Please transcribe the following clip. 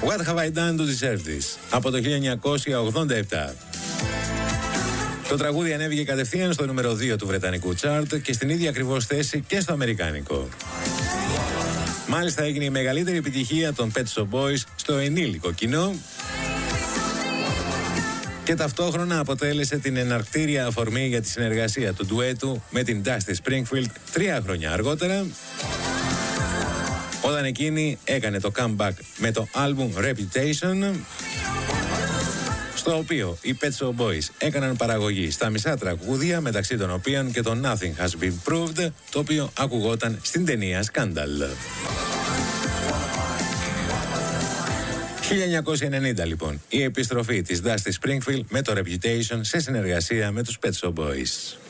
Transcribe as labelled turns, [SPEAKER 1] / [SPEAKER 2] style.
[SPEAKER 1] What Have I Done to Deserve This από το 1987. Το τραγούδι ανέβηκε κατευθείαν στο νούμερο 2 του βρετανικού chart και στην ίδια ακριβώς θέση και στο αμερικάνικο. Μάλιστα έγινε η μεγαλύτερη επιτυχία των Pet Shop Boys στο ενήλικο κοινό και ταυτόχρονα αποτέλεσε την εναρκτήρια αφορμή για τη συνεργασία του ντουέτου με την Dusty Springfield 3 χρόνια αργότερα, όταν εκείνη έκανε το comeback με το album Reputation, στο οποίο οι Pet Shop Boys έκαναν παραγωγή στα μισά τραγούδια, μεταξύ των οποίων και το Nothing Has Been Proved, το οποίο ακουγόταν στην ταινία Scandal. 1990 λοιπόν, η επιστροφή της Dusty Springfield με το Reputation σε συνεργασία με τους Pet Shop Boys.